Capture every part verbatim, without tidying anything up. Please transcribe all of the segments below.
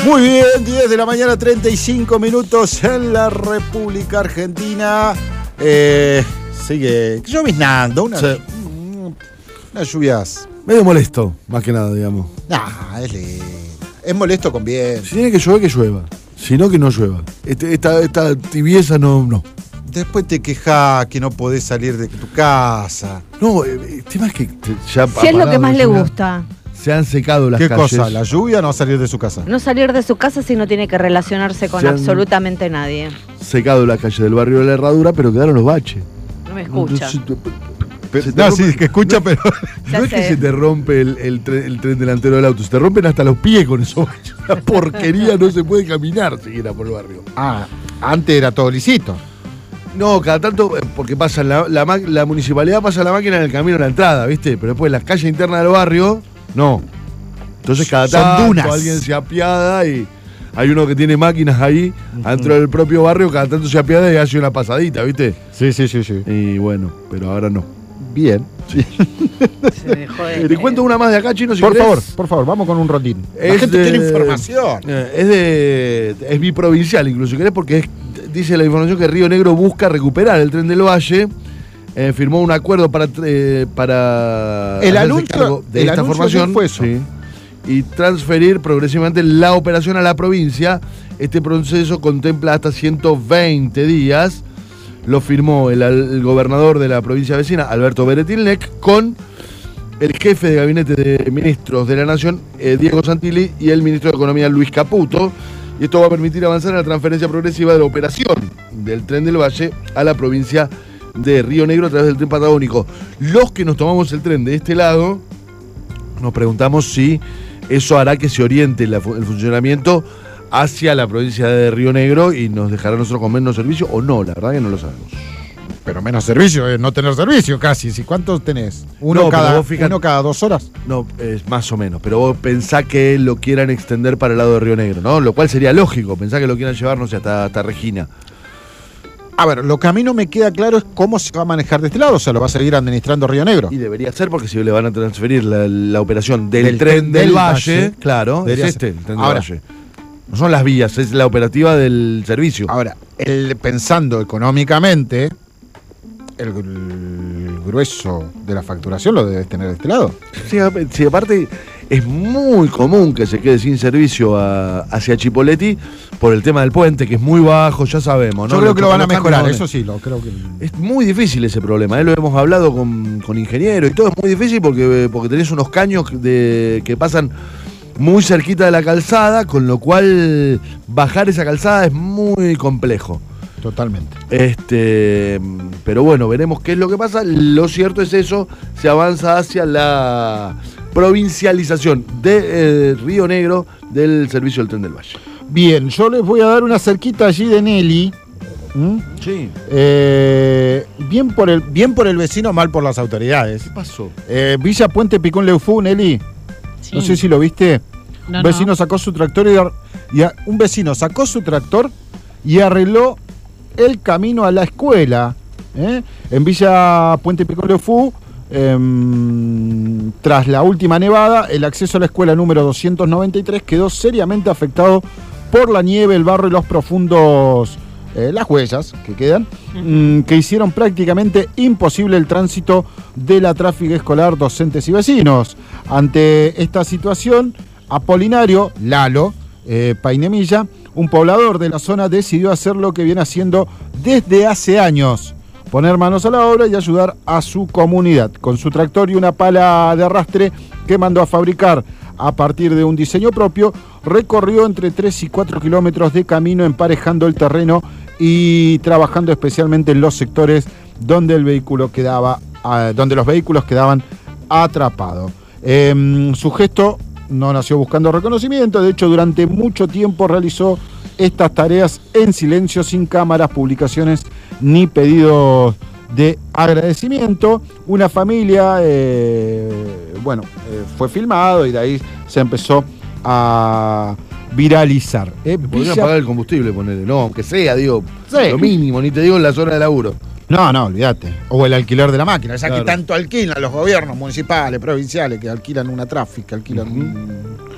Muy bien, diez de la mañana, treinta y cinco minutos en la República Argentina. Eh, sigue lloviznando, una, Sí. unas lluvias. Medio molesto, más que nada, digamos. Nah, es lindo. Es molesto con bien. Si tiene que llover, que llueva. Si no, que no llueva. Este, esta, esta tibieza no, no. Después te quejas que no podés salir de tu casa. No, eh, el tema es que te- ya Si es lo que más le gusta. Se han secado las ¿Qué calles. cosa? ¿La lluvia o no salir de su casa? No salir de su casa si no tiene que relacionarse con Se han- absolutamente nadie. Secado la calle del barrio de la Herradura, pero quedaron los baches. No me escucha. Entonces, te- Pe- se te no, rompe- sí, que escucha, pero... Ya No es que sé. se te rompe el, el tren, el tren delantero del auto, se te rompen hasta los pies con esos baches. Una porquería, no se puede caminar siquiera por el barrio. Ah, antes era todo lisito. No, cada tanto, eh, porque pasa la, la, ma- la municipalidad pasa la máquina en el camino a la entrada, ¿viste? Pero después las calles internas del barrio, no. Entonces cada Son tanto dunas. alguien se apiada y hay uno que tiene máquinas ahí, adentro del propio barrio, cada tanto se apiada y hace una pasadita, ¿viste? Sí, sí, sí, sí. Y bueno, pero ahora no. Bien. Se dejó de- Eh, Te cuento una más de acá, Chino, si Por querés. favor, por favor, vamos con un rondín. La Es gente de- tiene información. Eh, Es de. Es biprovincial, incluso, si querés, porque es- dice la información que Río Negro busca recuperar el tren del Valle. Eh, firmó un acuerdo para. eh, para El hacerse anuncio- cargo de el esta anuncio formación. ayer fue eso. Sí, y transferir progresivamente la operación a la provincia. Este proceso contempla hasta ciento veinte días. Lo firmó el, el gobernador de la provincia vecina, Alberto Beretilnec, con el jefe de gabinete de ministros de la Nación, eh, Diego Santilli, y el ministro de Economía, Luis Caputo. Y esto va a permitir avanzar en la transferencia progresiva de la operación del Tren del Valle a la provincia de Río Negro a través del tren patagónico. Los que nos tomamos el tren de este lado, nos preguntamos si eso hará que se oriente la fu- el funcionamiento hacia la provincia de Río Negro y nos dejará nosotros con menos servicio o no, la verdad que no lo sabemos. Pero menos servicio, es no tener servicio casi. ¿Sí? ¿Cuántos tenés? ¿Uno, No, pero cada, vos fíjate- ¿Uno cada dos horas? No, es más o menos, pero vos pensá que lo quieran extender para el lado de Río Negro, ¿no? Lo cual sería lógico, pensá que lo quieran llevar, no sé, hasta, hasta Regina. A ver, lo que a mí no me queda claro es cómo se va a manejar de este lado. O sea, lo va a seguir administrando Río Negro. Y debería ser porque si le van a transferir la, la operación del, Del tren tren del, del Valle, Valle, claro, debería es este, ser. el tren Ahora- del Valle. No son las vías, es la operativa del servicio. Ahora, el, pensando económicamente, el, el grueso de la facturación lo debes tener de este lado. Sí, a- sí, aparte es muy común que se quede sin servicio a- hacia Chipoleti por el tema del puente, que es muy bajo, ya sabemos, ¿no? Yo creo que lo van a los mejorar, camiones. eso sí, lo creo que... Es muy difícil ese problema, ¿eh? Lo hemos hablado con, con ingenieros y todo, es muy difícil porque, porque tenés unos caños de, que pasan muy cerquita de la calzada, con lo cual bajar esa calzada es muy complejo. Totalmente. Este, pero bueno, veremos qué es lo que pasa. Lo cierto es eso, se avanza hacia la provincialización de eh, Río Negro del servicio del Tren del Valle. Bien, yo les voy a dar una cerquita allí de Nelly. ¿Mm? Sí. Eh, bien, por el, bien por el vecino, mal por las autoridades. ¿Qué pasó? Eh, Villa Puente Picón Leufú, Nelly. Sí. No sé si lo viste. No, un vecino no. sacó su tractor y, ar- y a- un vecino sacó su tractor y arregló el camino a la escuela. ¿eh? En Villa Puente Picón Leufú, em, tras la última nevada, el acceso a la escuela número doscientos noventa y tres quedó seriamente afectado por la nieve, el barro y los profundos, eh, las huellas que quedan, mm, que hicieron prácticamente imposible el tránsito de la tráfico escolar, docentes y vecinos. Ante esta situación, Apolinario Lalo eh, Painemilla, un poblador de la zona, decidió hacer lo que viene haciendo desde hace años: poner manos a la obra y ayudar a su comunidad. Con su tractor y una pala de arrastre que mandó a fabricar a partir de un diseño propio, recorrió entre tres y cuatro kilómetros de camino emparejando el terreno y trabajando especialmente en los sectores donde el vehículo quedaba, ah, donde los vehículos quedaban atrapados. Eh, su gesto no nació buscando reconocimiento, de hecho durante mucho tiempo realizó estas tareas en silencio, sin cámaras, publicaciones ni pedidos de agradecimiento. Una familia, eh, bueno, eh, fue filmado y de ahí se empezó a viralizar. Eh, Podrían Villa- pagar el combustible, ponele, no, aunque sea, digo, Sí. lo mínimo, ni te digo en la zona de laburo. No, no, olvídate. O el alquiler de la máquina. O sea, Claro. que tanto alquilan los gobiernos municipales, provinciales, que alquilan una tráfica, alquilan Ujú. un-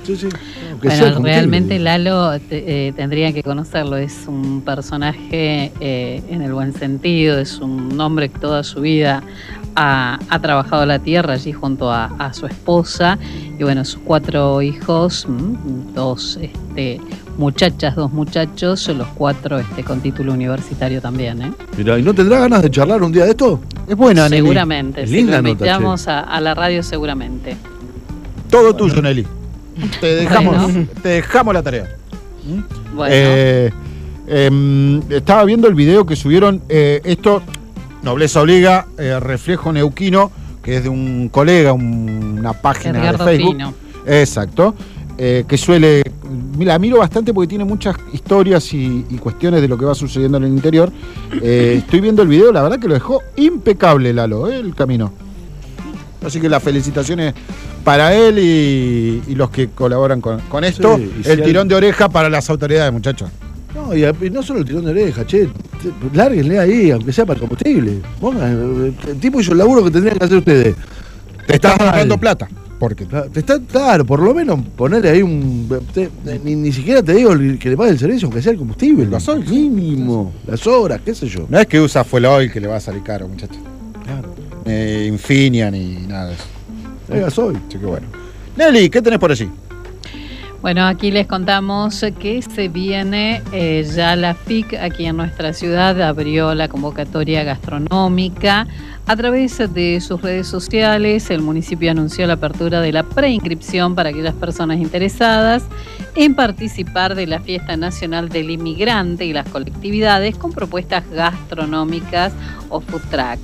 Sí, sí. Aunque sea Bueno, combustible. realmente Lalo te- eh, tendría que conocerlo. Es un personaje eh, en el buen sentido, es un hombre que toda su vida ha, ha trabajado la tierra allí junto a, a su esposa y bueno, sus cuatro hijos, mm, dos este, muchachas, dos muchachos, los cuatro este, con título universitario también. ¿eh? Mirá, ¿y no tendrá ganas de charlar un día de esto? Es buena, Nelly. Seguramente, Es si linda lo nota, invitamos a, a la radio seguramente. Todo tuyo, Nelly. Te dejamos, Bueno. te dejamos la tarea. Bueno, Eh, em, estaba viendo el video que subieron. eh, esto, Nobleza Obliga, eh, Reflejo Neuquino, que es de un colega, un- una página Edgardo de Facebook. Pino. Exacto. eh, que suele. La miro bastante porque tiene muchas historias y, y cuestiones de lo que va sucediendo en el interior. Eh, estoy viendo el video, la verdad que lo dejó impecable, Lalo, eh, el camino. Así que las felicitaciones para él y, y los que colaboran con, con esto. Sí, y si el hay- tirón de oreja para las autoridades, muchachos. No, y, a- y no solo el tirón de oreja, che. te- Lárguenle ahí, aunque sea para el combustible. Pongan, eh, el tipo hizo el laburo que tendrían que hacer ustedes. Te estás Mal. ahorrando plata. Porque Claro, te está, claro, por lo menos ponerle ahí un. te- ni, ni siquiera te digo que le pague el servicio, aunque sea el combustible. El gasoil. Mínimo. Las horas, qué sé yo. no es que usa Fuel Oil que le va a salir caro, muchachos. Claro. Eh, Infinia ni nada de eso. Es gasoil. Así que bueno. Nelly, ¿qué tenés por allí? Bueno, aquí les contamos que se viene eh, ya la F I C aquí en nuestra ciudad, abrió la convocatoria gastronómica. A través de sus redes sociales, el municipio anunció la apertura de la preinscripción para aquellas personas interesadas en participar de la Fiesta Nacional del Inmigrante y las colectividades con propuestas gastronómicas o food truck.